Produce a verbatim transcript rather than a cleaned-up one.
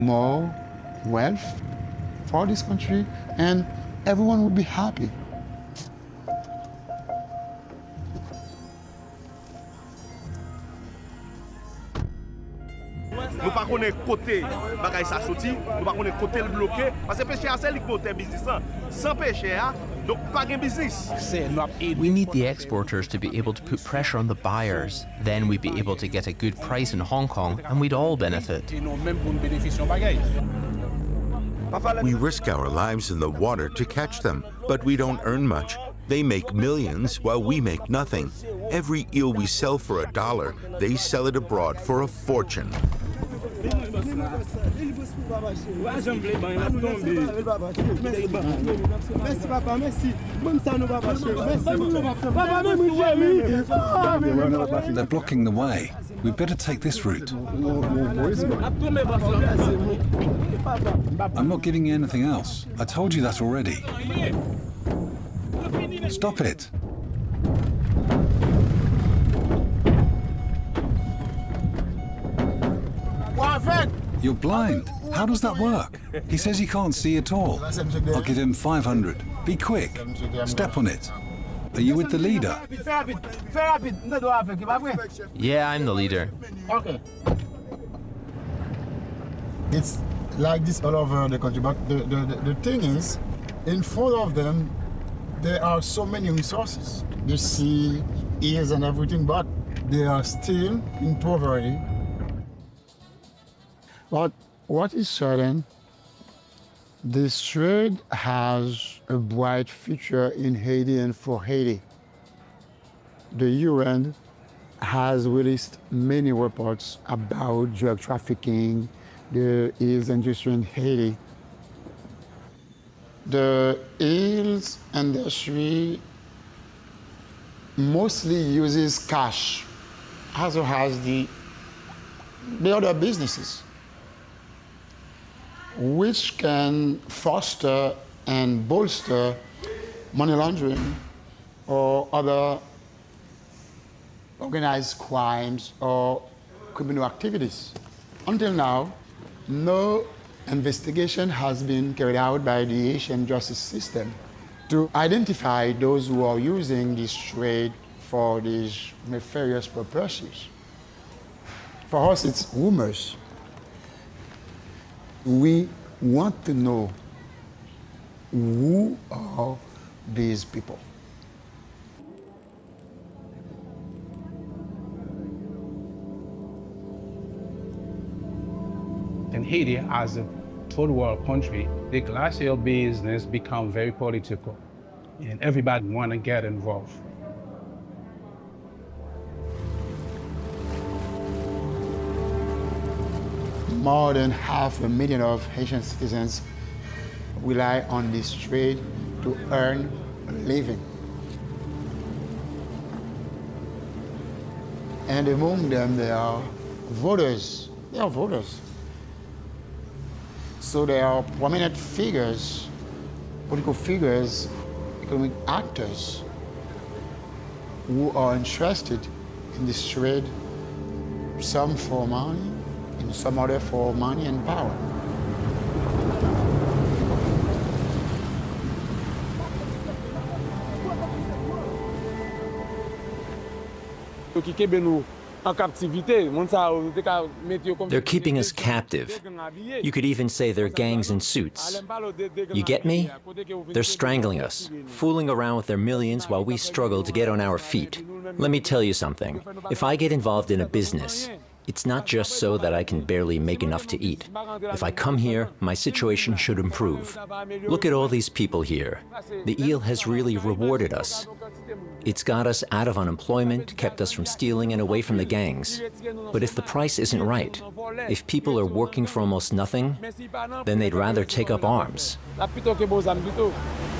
more wealth for this country, and everyone would be happy. Nous pas connaît côté bagay ça sorti, nous pas connaît côté le bloqué parce que pêcher c'est le côté business sans pêcher donc pas de business. We need the exporters to be able to put pressure on the buyers. Then we'd be able to get a good price in Hong Kong and we'd all benefit. We risk our lives in the water to catch them, but we don't earn much. They make millions while we make nothing. Every eel we sell for a dollar, they sell it abroad for a fortune. They're blocking the way. We'd better take this route. I'm not giving you anything else. I told you that already. Stop it. You're blind. How does that work? He says he can't see at all. I'll give him five hundred. Be quick. Step on it. Are you with the leader? Yeah, I'm the leader. Okay. It's like this all over the country, but the, the, the, the thing is, in front of them, there are so many resources. The sea, ears and everything, but they are still in poverty. But what is certain, this trade has a bright future in Haiti and for Haiti. The U N has released many reports about drug trafficking, the eels industry in Haiti. The eels industry mostly uses cash, as well as the, the other businesses, which can foster and bolster money laundering or other organized crimes or criminal activities. Until now, no investigation has been carried out by the Haitian justice system to identify those who are using this trade for these nefarious purposes. For us, it's rumors. We want to know who are these people. In Haiti, as a third world country, the glacial business become very political, and everybody want to get involved. More than half a million of Haitian citizens rely on this trade to earn a living. And among them, there are voters. They are voters. So there are prominent figures, political figures, economic actors who are interested in this trade, some for money, and some other for money and power. They're keeping us captive. You could even say they're gangs in suits. You get me? They're strangling us, fooling around with their millions while we struggle to get on our feet. Let me tell you something. If I get involved in a business, it's not just so that I can barely make enough to eat. If I come here, my situation should improve. Look at all these people here. The eel has really rewarded us. It's got us out of unemployment, kept us from stealing and away from the gangs. But if the price isn't right, if people are working for almost nothing, then they'd rather take up arms.